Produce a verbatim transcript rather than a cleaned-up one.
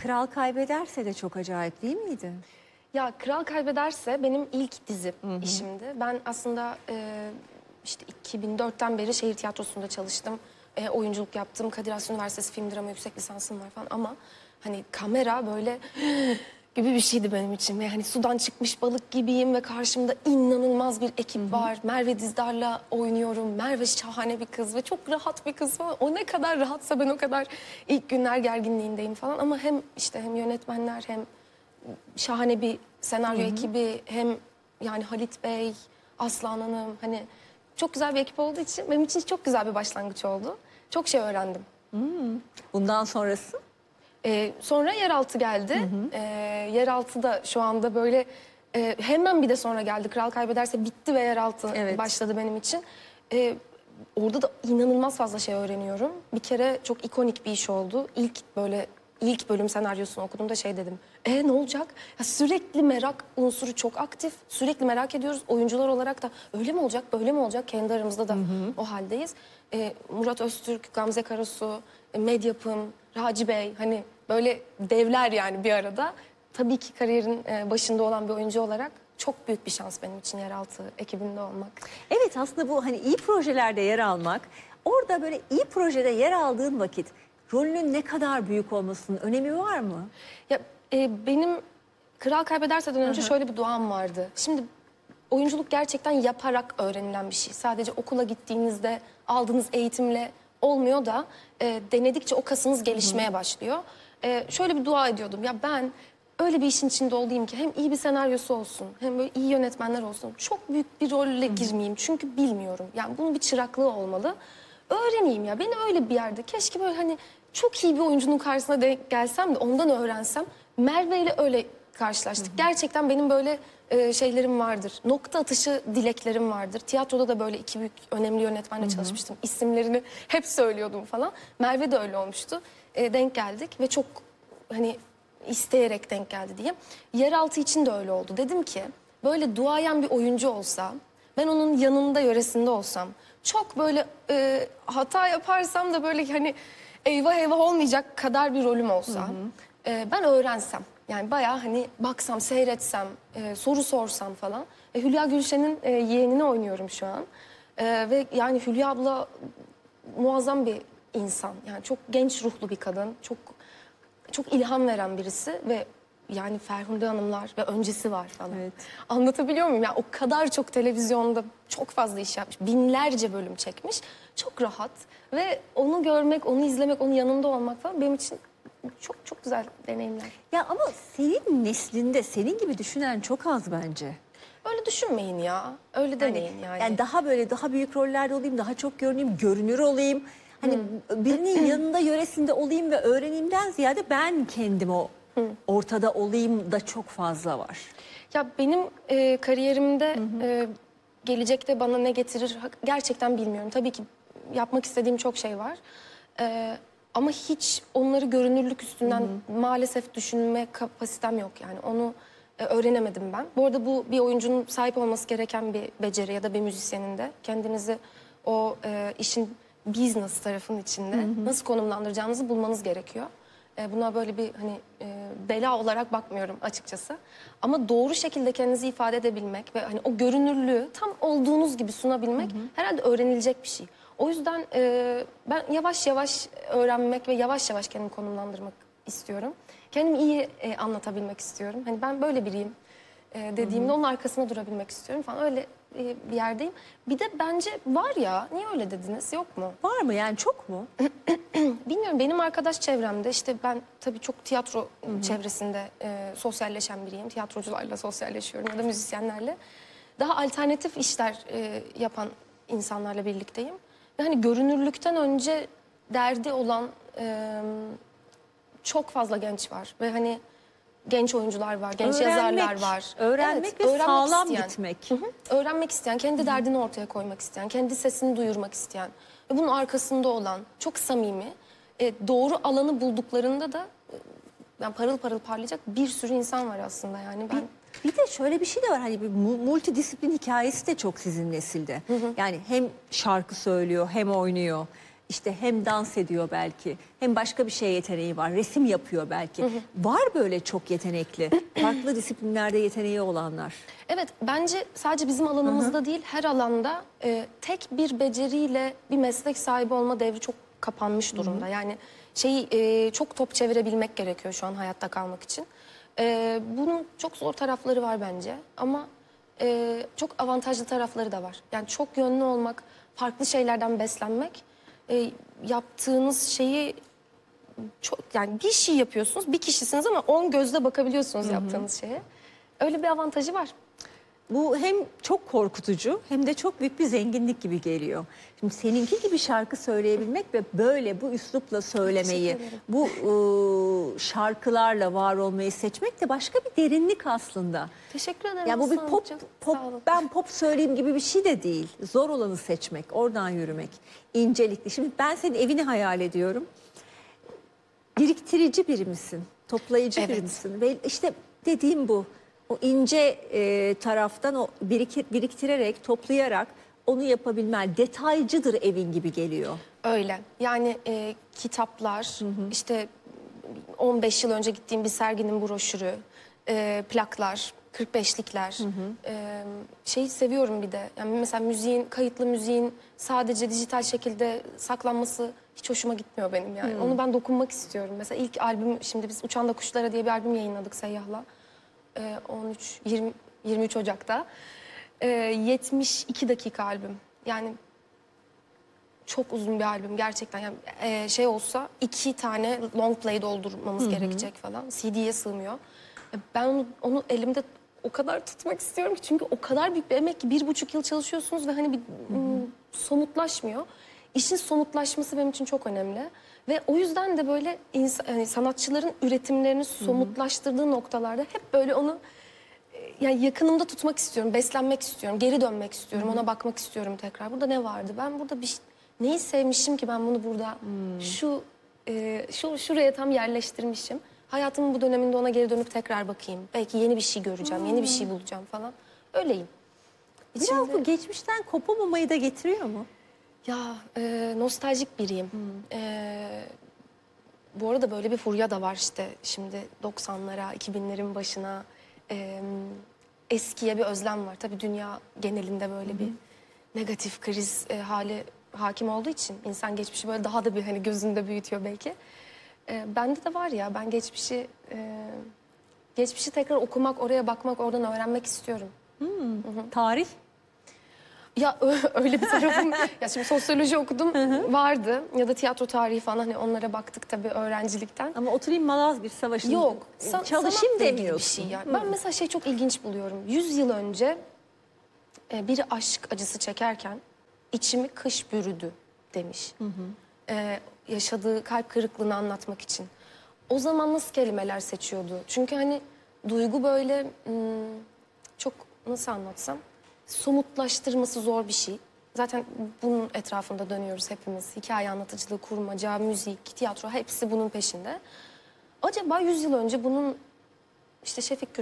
Kral Kaybederse de çok acayip değil miydi? Ya Kral Kaybederse benim ilk dizi işimdi. Ben aslında e, işte iki bin dörtten beri şehir tiyatrosunda çalıştım. E, oyunculuk yaptım. Kadir Has Üniversitesi Film Drama yüksek lisansım var falan ama hani kamera böyle gibi bir şeydi benim için. Ve hani sudan çıkmış balık gibiyim ve karşımda inanılmaz bir ekip var. Merve Dizdar'la oynuyorum. Merve şahane bir kız ve çok rahat bir kız falan. O ne kadar rahatsa ben o kadar ilk günler gerginliğindeyim falan. Ama hem işte hem yönetmenler hem şahane bir senaryo ekibi, hem yani Halit Bey, Aslan Hanım, hani çok güzel bir ekip olduğu için benim için çok güzel bir başlangıç oldu. Çok şey öğrendim. Bundan sonrası? Ee, sonra Yeraltı geldi. Ee, Yeraltı da şu anda böyle e, hemen bir de sonra geldi. Kral Kaybederse bitti ve Yeraltı Evet. başladı benim için. Ee, orada da inanılmaz fazla şey öğreniyorum. Bir kere çok ikonik bir iş oldu. İlk böyle ilk bölüm senaryosunu okuduğumda şey dedim. E ne olacak? Ya sürekli merak unsuru çok aktif. Sürekli merak ediyoruz. Oyuncular olarak da öyle mi olacak, böyle mi olacak? Kendi aramızda da o haldeyiz. Ee, Murat Öztürk, Gamze Karasu, e, Medyapım, Raci Bey, hani böyle devler yani bir arada. Tabii ki kariyerin e, başında olan bir oyuncu olarak çok büyük bir şans benim için Yeraltı ekibinde olmak. Evet, aslında bu hani iyi projelerde yer almak, orada böyle iyi projede yer aldığın vakit rolünün ne kadar büyük olmasının önemi var mı? Ya e, benim Kral Kaybederse'den önce şöyle bir duam vardı. Şimdi oyunculuk gerçekten yaparak öğrenilen bir şey. Sadece okula gittiğinizde aldığınız eğitimle olmuyor da e, denedikçe o kasınız gelişmeye başlıyor. E, şöyle bir dua ediyordum. Ya ben öyle bir işin içinde olayım ki hem iyi bir senaryosu olsun hem böyle iyi yönetmenler olsun. Çok büyük bir rolle girmeyeyim çünkü bilmiyorum. Yani bunun bir çıraklığı olmalı. Öğreneyim ya. Beni öyle bir yerde keşke böyle hani çok iyi bir oyuncunun karşısına denk gelsem de ondan öğrensem. Merve ile öyle karşılaştık. Gerçekten benim böyle e, şeylerim vardır. Nokta atışı dileklerim vardır. Tiyatroda da böyle iki büyük önemli yönetmenle çalışmıştım. İsimlerini hep söylüyordum falan. Merve de öyle olmuştu. E, denk geldik ve çok hani isteyerek denk geldi diyeyim. Yeraltı için de öyle oldu. Dedim ki böyle duayen bir oyuncu olsa, ben onun yanında yöresinde olsam, çok böyle e, hata yaparsam da böyle hani eyvah eyvah olmayacak kadar bir rolüm olsa, e, ben öğrensem. Yani bayağı hani baksam, seyretsem, e, soru sorsam falan. E, Hülya Gülşen'in e, yeğenini oynuyorum şu an. E, ve yani Hülya abla muazzam bir insan. Yani çok genç ruhlu bir kadın. Çok çok ilham veren birisi ve yani Ferhunde Hanımlar ve öncesi var falan. Evet. Anlatabiliyor muyum? Yani o kadar çok televizyonda çok fazla iş yapmış. Binlerce bölüm çekmiş. Çok rahat ve onu görmek, onu izlemek, onun yanında olmak falan benim için çok çok güzel deneyimler. Ya ama senin neslinde senin gibi düşünen çok az bence. Öyle düşünmeyin ya. Öyle demeyin yani. Yani daha böyle daha büyük rollerde olayım, daha çok görüneyim, görünür olayım. Hani birinin yanında yöresinde olayım ve öğreneyimden ziyade ben kendim o ortada olayım da çok fazla var. Ya benim e, kariyerimde e, gelecekte bana ne getirir ha- gerçekten bilmiyorum. Tabii ki yapmak istediğim çok şey var. E, ama hiç onları görünürlük üstünden maalesef düşünme kapasitem yok yani. Onu e, öğrenemedim ben. Bu arada bu bir oyuncunun sahip olması gereken bir beceri ya da bir müzisyenin de. Kendinizi o e, işin business tarafının içinde nasıl konumlandıracağınızı bulmanız gerekiyor. E, buna böyle bir hani e, bela olarak bakmıyorum açıkçası. Ama doğru şekilde kendinizi ifade edebilmek ve hani o görünürlüğü tam olduğunuz gibi sunabilmek herhalde öğrenilecek bir şey. O yüzden e, ben yavaş yavaş öğrenmek ve yavaş yavaş kendimi konumlandırmak istiyorum. Kendimi iyi e, anlatabilmek istiyorum. Hani ben böyle biriyim e, dediğimde onun arkasında durabilmek istiyorum falan. Öyle e, bir yerdeyim. Bir de bence var ya, niye öyle dediniz, yok mu? Var mı yani, çok mu? Bilmiyorum, benim arkadaş çevremde işte ben tabii çok tiyatro çevresinde e, sosyalleşen biriyim. Tiyatrocularla sosyalleşiyorum ya da müzisyenlerle. Daha alternatif işler e, yapan insanlarla birlikteyim. Ve hani görünürlükten önce derdi olan e, çok fazla genç var. Ve hani genç oyuncular var, genç Öğrenmek, yazarlar var. öğrenmek ve öğrenmek sağlam isteyen. gitmek. Hı hı. Öğrenmek isteyen, kendi derdini ortaya koymak isteyen, kendi sesini duyurmak isteyen ve bunun arkasında olan, çok samimi, e, doğru alanı bulduklarında da e, yani parıl parıl parlayacak bir sürü insan var aslında yani ben. Bir, bir de şöyle bir şey de var, hani bir mu- multidisiplin hikayesi de çok sizin nesilde. Yani hem şarkı söylüyor hem oynuyor. işte hem dans ediyor belki, hem başka bir şeye yeteneği var, resim yapıyor belki. Var böyle çok yetenekli, farklı disiplinlerde yeteneği olanlar. Evet, bence sadece bizim alanımızda değil, her alanda e, tek bir beceriyle bir meslek sahibi olma devri çok kapanmış durumda. Yani şeyi e, çok top çevirebilmek gerekiyor şu an hayatta kalmak için. E, bunun çok zor tarafları var bence ama e, çok avantajlı tarafları da var. Yani çok yönlü olmak, farklı şeylerden beslenmek, e, yaptığınız şeyi çok, yani bir şey yapıyorsunuz, bir kişisiniz ama on gözle bakabiliyorsunuz yaptığınız şeye. Öyle bir avantajı var. Bu hem çok korkutucu hem de çok büyük bir zenginlik gibi geliyor. Şimdi seninki gibi şarkı söyleyebilmek ve böyle bu üslupla söylemeyi, Teşekkür ederim. bu ıı, şarkılarla var olmayı seçmek de başka bir derinlik aslında. Teşekkür ederim. Ya bu bir Aslı pop, Hanımcığım. pop Sağ olun. ben pop söyleyeyim gibi bir şey de değil. Zor olanı seçmek, oradan yürümek, incelikli. Şimdi ben senin evini hayal ediyorum. Biriktirici biri misin? Toplayıcı biri Evet. misin? Ve işte dediğim bu. O ince e, taraftan o birikir, biriktirerek, toplayarak onu yapabilmen. Detaycıdır evin gibi geliyor. Öyle. Yani e, kitaplar, işte on beş yıl önce gittiğim bir serginin broşürü, e, plaklar, kırk beşlikler. E, şeyi seviyorum bir de. Yani mesela müziğin, kayıtlı müziğin sadece dijital şekilde saklanması hiç hoşuma gitmiyor benim yani. Onu ben dokunmak istiyorum. Mesela ilk albüm, şimdi biz Uçan da Kuşlara diye bir albüm yayınladık Seyyah'la. E, on üç, yirmi, yirmi üç Ocak'ta. E, yetmiş iki dakika albüm. Yani çok uzun bir albüm gerçekten. Yani e, şey olsa iki tane long play doldurmamız gerekecek falan. C D'ye sığmıyor. E, ben onu, onu elimde o kadar tutmak istiyorum ki çünkü o kadar büyük bir emek ki bir buçuk yıl çalışıyorsunuz ve hani bir m, somutlaşmıyor. İşin somutlaşması benim için çok önemli. Ve o yüzden de böyle insan, yani sanatçıların üretimlerini somutlaştırdığı noktalarda hep böyle onu yani yakınımda tutmak istiyorum, beslenmek istiyorum, geri dönmek istiyorum, ona bakmak istiyorum tekrar. Burada ne vardı? Ben burada bir neyi sevmişim ki ben bunu burada şu e, şu şuraya tam yerleştirmişim. Hayatımın bu döneminde ona geri dönüp tekrar bakayım. Belki yeni bir şey göreceğim, yeni bir şey bulacağım falan. Öyleyim. Biraz İçimde- bu geçmişten kopamamayı da getiriyor mu? Ya e, nostaljik biriyim. E, bu arada böyle bir furya da var işte şimdi doksanlara, iki binlerin başına e, eskiye bir özlem var. Tabii dünya genelinde böyle bir negatif kriz e, hali hakim olduğu için insan geçmişi böyle daha da bir hani gözünde büyütüyor belki. E, bende de var ya ben geçmişi e, geçmişi tekrar okumak, oraya bakmak, oradan öğrenmek istiyorum. Tarih? Ya ö- öyle bir tarafım. Ya şimdi sosyoloji okudum vardı ya da tiyatro tarihi falan hani onlara baktık tabii öğrencilikten. Ama oturayım Malazgirt Savaşı'nı Yok. san- çalışayım sanatla ilgili demiyorsun. bir şey ya. Ben mesela şey çok ilginç buluyorum. Yüz yıl önce e, biri aşk acısı çekerken içimi kış bürüdü demiş. E, yaşadığı kalp kırıklığını anlatmak için. O zaman nasıl kelimeler seçiyordu? Çünkü hani duygu böyle hmm, çok nasıl anlatsam somutlaştırması zor bir şey. Zaten bunun etrafında dönüyoruz hepimiz. Hikaye anlatıcılığı, kurmaca, müzik, tiyatro hepsi bunun peşinde. Acaba yüz yıl önce bunun işte Şefik